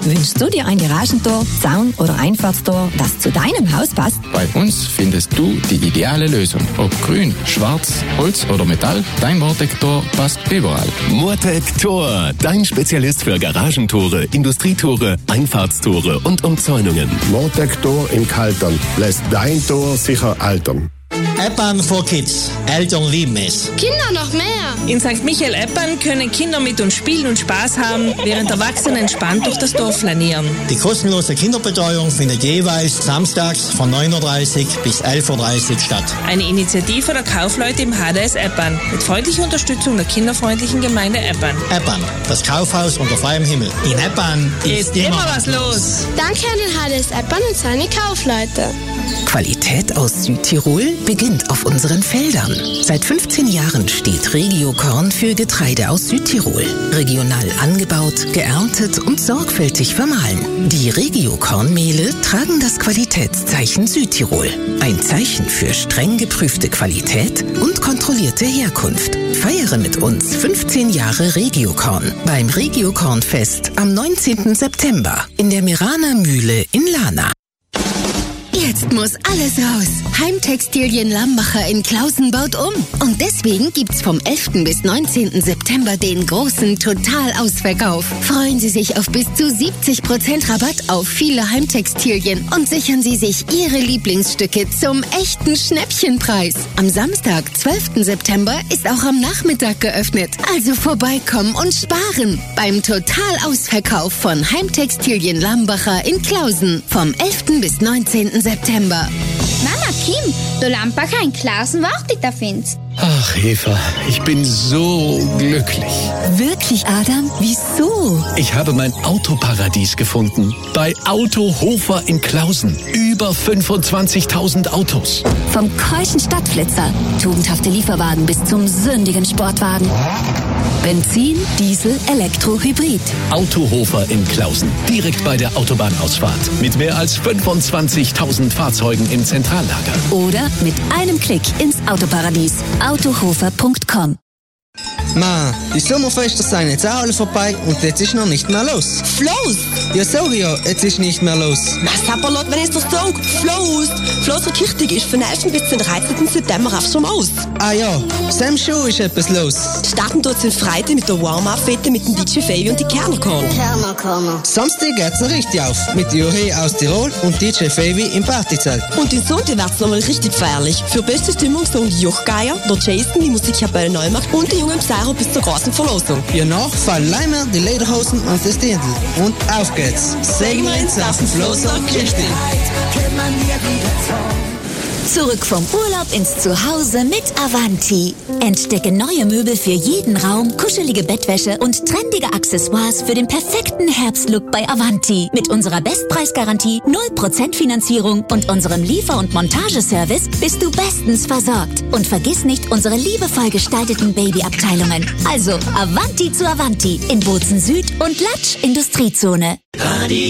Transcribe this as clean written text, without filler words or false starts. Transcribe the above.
Wünschst du dir ein Garagentor, Zaun oder Einfahrtstor, das zu deinem Haus passt? Bei uns findest du die ideale Lösung. Ob grün, schwarz, Holz oder Metall, dein Mortec-Tor passt überall. Mortec-Tor, dein Spezialist für Garagentore, Industrietore, Einfahrtstore und Umzäunungen. Mortec-Tor in Kaltern lässt dein Tor sicher altern. Eppern for Kids. Eltern lieben es. Kinder noch mehr. In St. Michael Eppern können Kinder mit uns spielen und Spaß haben, während Erwachsene entspannt durch das Dorf flanieren. Die kostenlose Kinderbetreuung findet jeweils samstags von 9.30 Uhr bis 11.30 Uhr statt. Eine Initiative der Kaufleute im HDS Eppern mit freundlicher Unterstützung der kinderfreundlichen Gemeinde Eppern. Eppern, das Kaufhaus unter freiem Himmel. In Eppern ist immer was los. Danke an den HDS Eppern und seine Kaufleute. Qualität aus Südtirol beginnt auf unseren Feldern. Seit 15 Jahren steht Regiokorn für Getreide aus Südtirol. Regional angebaut, geerntet und sorgfältig vermahlen. Die Regiokornmehle tragen das Qualitätszeichen Südtirol. Ein Zeichen für streng geprüfte Qualität und kontrollierte Herkunft. Feiere mit uns 15 Jahre Regiokorn beim Regiokornfest am 19. September in der Meraner Mühle in Lana. Jetzt muss alles raus. Heimtextilien Lambacher in Klausen baut um. Und deswegen gibt's vom 11. bis 19. September den großen Totalausverkauf. Freuen Sie sich auf bis zu 70% Rabatt auf viele Heimtextilien und sichern Sie sich Ihre Lieblingsstücke zum echten Schnäppchenpreis. Am Samstag, 12. September, ist auch am Nachmittag geöffnet. Also vorbeikommen und sparen beim Totalausverkauf von Heimtextilien Lambacher in Klausen vom 11. bis 19. September. Mama, Kim, du Lambacher in Klausen wartet auf uns. Ach, Eva, ich bin so glücklich. Wirklich, Adam? Wieso? Ich habe mein Autoparadies gefunden. Bei Autohofer in Klausen. Über 25.000 Autos. Vom keuschen Stadtflitzer, tugendhafte Lieferwagen bis zum sündigen Sportwagen. Benzin, Diesel, Elektro, Hybrid. Autohofer in Klausen. Direkt bei der Autobahnausfahrt. Mit mehr als 25.000 Fahrzeugen im Zentrallager. Oder mit einem Klick ins Autoparadies. Autohofer.com. Ma, die Sommerfeste sind jetzt auch alle vorbei und jetzt ist noch nicht mehr los. Floß? Ja, sag ja, jetzt ist nicht mehr los. Na, Sapperlot, wenn ich das sage. Floß. Floß und Kirchtig ist von 11. bis zum 13. September auf schon aus. Ah ja, Sam Show ist etwas los. Starten dort sind Freitag mit der Warm-Up-Fete mit dem DJ Fabi und die Kernerkorn. Samstag geht's noch richtig auf. Mit Johe aus Tirol und DJ Fabi im Partyzelt. Und den Sonntag wird's nochmal richtig feierlich. Für beste Stimmung sorgen die Jochgeier, der Jason, die Musikkapelle Neumacht und die jungen Psyro bis zur großen Verlosung. Danach fallen Leimer, die Lederhosen und das Dirndl. Und auf geht's. Sägen wir ins auf den Floß und Kirchtig. Zurück vom Urlaub ins Zuhause mit Avanti. Entdecke neue Möbel für jeden Raum, kuschelige Bettwäsche und trendige Accessoires für den perfekten Herbstlook bei Avanti. Mit unserer Bestpreisgarantie, 0% Finanzierung und unserem Liefer- und Montageservice bist du bestens versorgt. Und vergiss nicht unsere liebevoll gestalteten Babyabteilungen. Also Avanti zu Avanti in Bozen Süd und Latsch Industriezone.